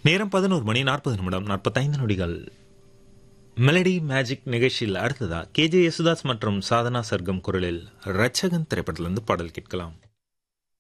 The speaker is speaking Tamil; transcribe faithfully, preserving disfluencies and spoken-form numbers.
நேரம் பதினோரு மணி நாற்பது நிமிடம் நாற்பத்தைந்து நொடிகள். மெலடி மேஜிக் நிகழ்ச்சியில் அடுத்ததா கேஜே யேசுதாஸ் மற்றும் சாதனா சர்க்கம் குரலில் ரட்சகன் திரைப்படத்திலிருந்து பாடல் கேட்கலாம்.